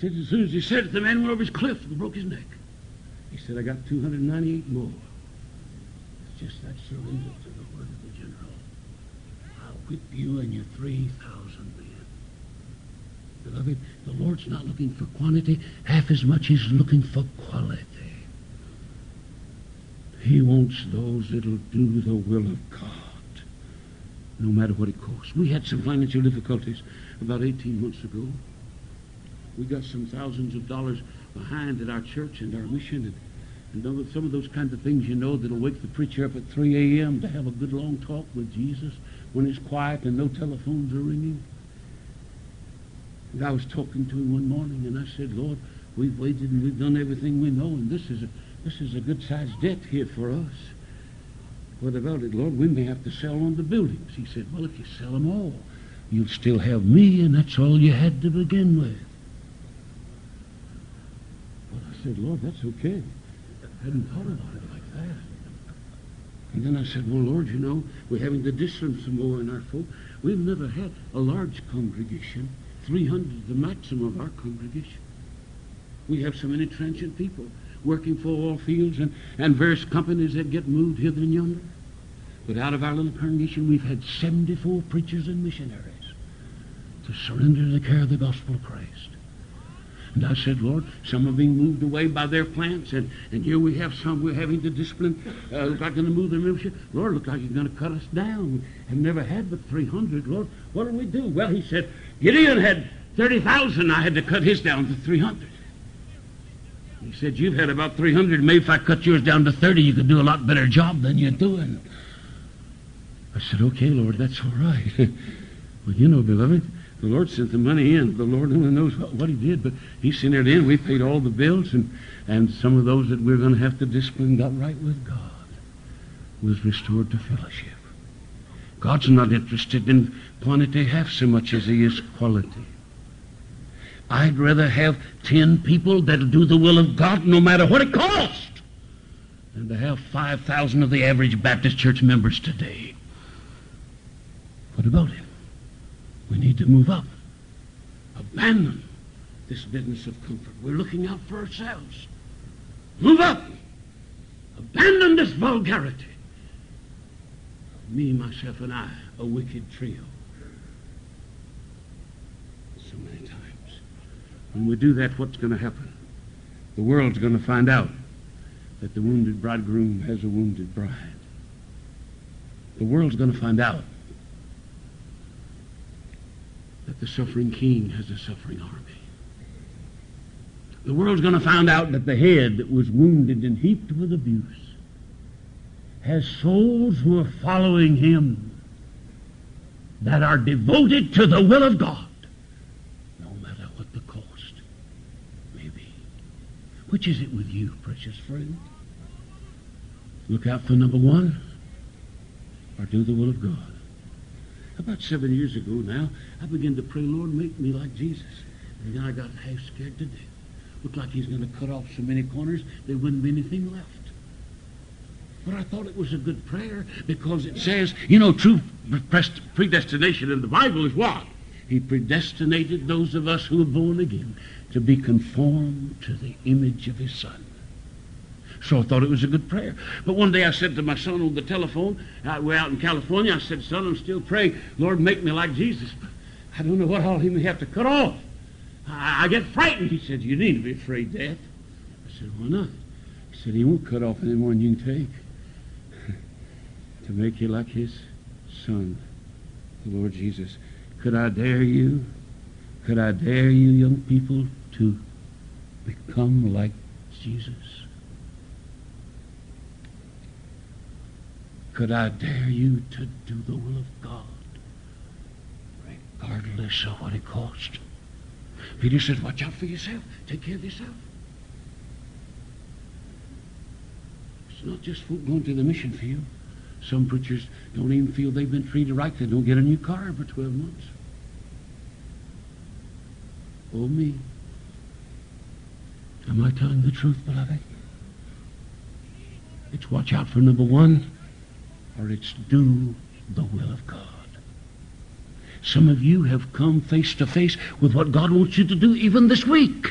Said as soon as he said it, the man went over his cliff and broke his neck. He said, I got 298 more. It's just that surrender to the word of the general. I'll whip you and your 3,000 men. Beloved, the Lord's not looking for quantity half as much as he's looking for quality. He wants those that'll do the will of God, no matter what it costs. We had some financial difficulties about 18 months ago. We got some thousands of dollars behind at our church and our mission, and some of those kinds of things, you know, that'll wake the preacher up at 3 a.m. to have a good long talk with Jesus when it's quiet and no telephones are ringing. And I was talking to him one morning, and I said, Lord, we've waited and we've done everything we know, and this is a good-sized debt here for us. What about it, Lord? We may have to sell on the buildings. He said, well, if you sell them all, you'll still have me, and that's all you had to begin with. Well, I said, Lord, that's okay. I hadn't thought about it like that. And then I said, well, Lord, you know, we're having to discipline some more in our folk. We've never had a large congregation. 300 the maximum of our congregation. We have so many transient people working for oil fields and various companies that get moved hither and yonder. But out of our little congregation, we've had 74 preachers and missionaries to surrender to the care of the gospel of Christ. And I said, Lord, some are being moved away by their plants, and here we have some we're having to discipline. Look like going to move their membership. Lord, look like you're going to cut us down. We have never had but 300. Lord, what do we do? Well, he said, Gideon had 30,000. I had to cut his down to 300. He said, you've had about 300. Maybe if I cut yours down to 30, you could do a lot better job than you're doing. I said, okay, Lord, that's all right. Well, you know, beloved, the Lord sent the money in. The Lord only knows what he did, but he sent it in. We paid all the bills, and some of those that we're going to have to discipline got right with God, was restored to fellowship. God's not interested in quantity half so much as he is quality. I'd rather have 10 people that'll do the will of God no matter what it costs than to have 5,000 of the average Baptist church members today. What about it? We need to move up. Abandon this business of comfort. We're looking out for ourselves. Move up. Abandon this vulgarity. Me, myself, and I, a wicked trio. So many times. When we do that, what's going to happen? The world's going to find out that the wounded bridegroom has a wounded bride. The world's going to find out that the suffering king has a suffering army. The world's going to find out that the head that was wounded and heaped with abuse has souls who are following him that are devoted to the will of God, no matter what the cost may be. Which is it with you, precious friend? Look out for number one, or do the will of God. About 7 years ago now, I began to pray, Lord, make me like Jesus. And then I got half scared to death. Looked like he's going to cut off so many corners, there wouldn't be anything left. But I thought it was a good prayer because it says, you know, true predestination in the Bible is what? He predestinated those of us who are born again to be conformed to the image of his Son. So I thought it was a good prayer. But one day I said to my son on the telephone, we're out in California, I said, son, I'm still praying, Lord, make me like Jesus. But I don't know what all he may have to cut off. I get frightened. He said, you need to be afraid, Dad. I said, why not? He said, he won't cut off any more than you can take. To make you like his Son, the Lord Jesus. Could I dare you? Could I dare you, young people, to become like Jesus? Could I dare you to do the will of God, regardless of what it costs? Peter says, watch out for yourself. Take care of yourself. It's not just folk going to the mission field. Some preachers don't even feel they've been treated right. They don't get a new car for 12 months. Oh, me. Am I telling the truth, beloved? It's watch out for number one, or it's do the will of God. Some of you have come face to face with what God wants you to do even this week.